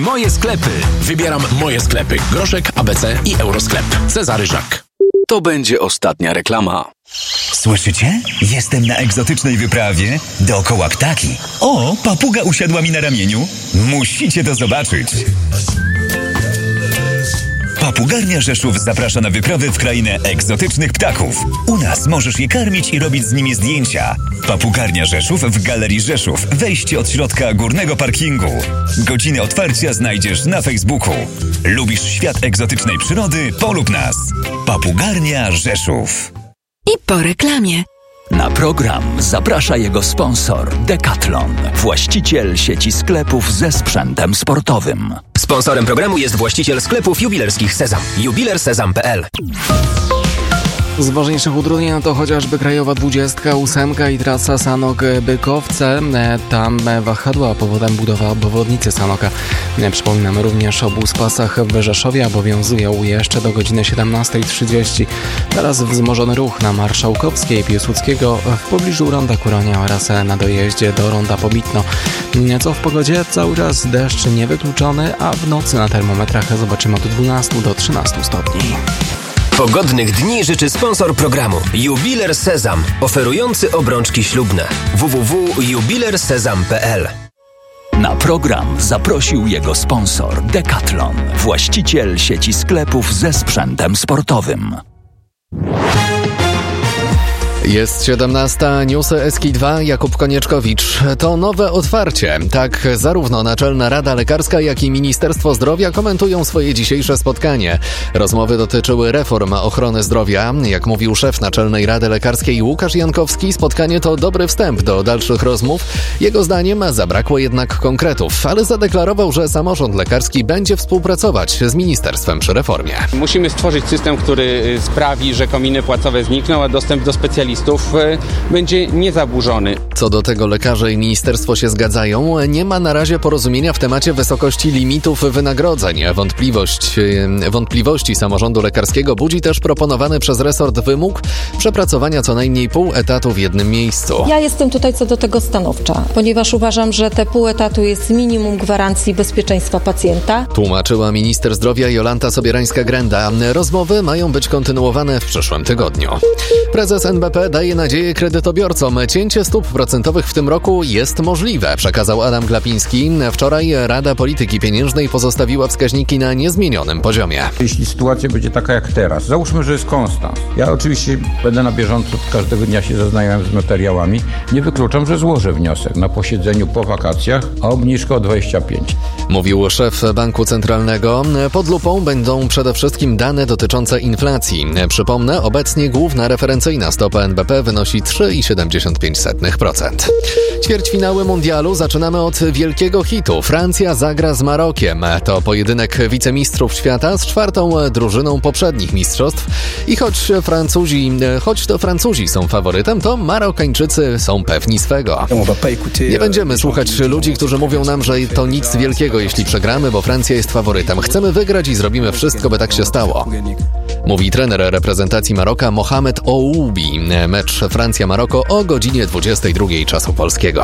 Moje sklepy. Wybieram moje sklepy. Groszek, ABC i Eurosklep. Cezary Żak. To będzie ostatnia reklama. Słyszycie? Jestem na egzotycznej wyprawie dookoła ptaki. O, papuga usiadła mi na ramieniu. Musicie to zobaczyć. Papugarnia Rzeszów zaprasza na wyprawę w krainę egzotycznych ptaków. U nas możesz je karmić i robić z nimi zdjęcia. Papugarnia Rzeszów w Galerii Rzeszów. Wejście od środka górnego parkingu. Godziny otwarcia znajdziesz na Facebooku. Lubisz świat egzotycznej przyrody? Polub nas. Papugarnia Rzeszów. I po reklamie. Na program zaprasza jego sponsor Decathlon, właściciel sieci sklepów ze sprzętem sportowym. Sponsorem programu jest właściciel sklepów jubilerskich Sezam. jubilersezam.pl. Z ważniejszych utrudnień to chociażby Krajowa 28 i trasa Sanok-Bykowce. Tam wahadła powodem budowa obwodnicy Sanoka. Przypominamy również o buspasach w Rzeszowie. Obowiązują jeszcze do godziny 17:30. Teraz wzmożony ruch na Marszałkowskiej, Piłsudskiego w pobliżu Ronda Kuronia oraz na dojeździe do Ronda Pobitno. Co w pogodzie? Cały czas deszcz niewykluczony, a w nocy na termometrach zobaczymy od 12 do 13 stopni. Pogodnych dni życzy sponsor programu Jubiler Sezam, oferujący obrączki ślubne. www.jubilersezam.pl. Na program zaprosił jego sponsor Decathlon, właściciel sieci sklepów ze sprzętem sportowym. Jest 17, newsy SK2, Jakub Konieczkowicz. To nowe otwarcie. Tak zarówno Naczelna Rada Lekarska, jak i Ministerstwo Zdrowia komentują swoje dzisiejsze spotkanie. Rozmowy dotyczyły reform ochrony zdrowia. Jak mówił szef Naczelnej Rady Lekarskiej Łukasz Jankowski, spotkanie to dobry wstęp do dalszych rozmów. Jego zdaniem zabrakło jednak konkretów, ale zadeklarował, że samorząd lekarski będzie współpracować z ministerstwem przy reformie. Musimy stworzyć system, który sprawi, że kominy płacowe znikną, a dostęp do specjalistów będzie niezaburzony. Co do tego lekarze i ministerstwo się zgadzają. Nie ma na razie porozumienia w temacie wysokości limitów wynagrodzeń. Wątpliwości samorządu lekarskiego budzi też proponowany przez resort wymóg przepracowania co najmniej pół etatu w jednym miejscu. Ja jestem tutaj co do tego stanowcza, ponieważ uważam, że te pół etatu jest minimum gwarancji bezpieczeństwa pacjenta. Tłumaczyła minister zdrowia Jolanta Sobierańska-Grenda. Rozmowy mają być kontynuowane w przyszłym tygodniu. Prezes NBP daje nadzieję kredytobiorcom. Cięcie stóp procentowych w tym roku jest możliwe, przekazał Adam Glapiński. Wczoraj Rada Polityki Pieniężnej pozostawiła wskaźniki na niezmienionym poziomie. Jeśli sytuacja będzie taka jak teraz, załóżmy, że jest konstans. Ja oczywiście będę na bieżąco, każdego dnia się zaznajamiam z materiałami. Nie wykluczam, że złożę wniosek na posiedzeniu po wakacjach o obniżkę o 25. Mówił szef Banku Centralnego. Pod lupą będą przede wszystkim dane dotyczące inflacji. Przypomnę, obecnie główna referencyjna stopa NBP wynosi 3,75%. Ćwierćfinały mundialu zaczynamy od wielkiego hitu. Francja zagra z Marokiem. To pojedynek wicemistrzów świata z czwartą drużyną poprzednich mistrzostw. I choć to Francuzi są faworytem, to Marokańczycy są pewni swego. Nie będziemy słuchać ludzi, którzy mówią nam, że to nic wielkiego, jeśli przegramy, bo Francja jest faworytem. Chcemy wygrać i zrobimy wszystko, by tak się stało. Mówi trener reprezentacji Maroka Mohamed Oubi. Mecz Francja-Maroko o godzinie 22 czasu polskiego.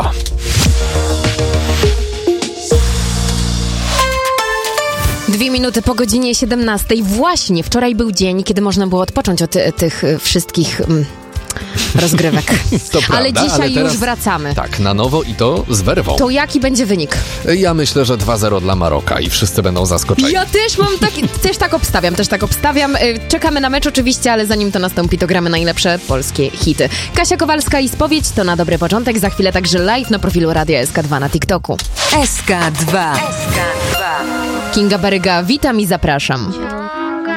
Dwie minuty po godzinie 17. Właśnie wczoraj był dzień, kiedy można było odpocząć od tych wszystkich rozgrywek. To prawda, ale dzisiaj ale teraz, już wracamy. Tak, na nowo i to z werwą. To jaki będzie wynik? Ja myślę, że 2-0 dla Maroka i wszyscy będą zaskoczeni. Ja też mam też tak obstawiam. Czekamy na mecz oczywiście, ale zanim to nastąpi, to gramy najlepsze polskie hity. Kasia Kowalska i Spowiedź to na dobry początek. Za chwilę także live na profilu Radia SK2 na TikToku. SK2. Kinga Baryga, witam i zapraszam.